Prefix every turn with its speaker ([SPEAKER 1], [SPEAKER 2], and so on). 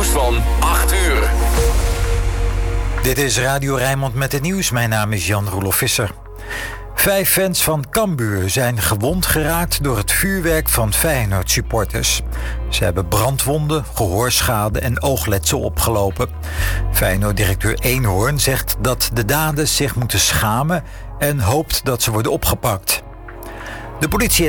[SPEAKER 1] van 8 uur.
[SPEAKER 2] Dit is Radio Rijnmond met het nieuws. Mijn naam is Jan-Roelof Visser. 5 fans van Cambuur zijn gewond geraakt door het vuurwerk van Feyenoord-supporters. Ze hebben brandwonden, gehoorschade en oogletsel opgelopen. Feyenoord-directeur Eenhoorn zegt dat de daders zich moeten schamen en hoopt dat ze worden opgepakt. De politie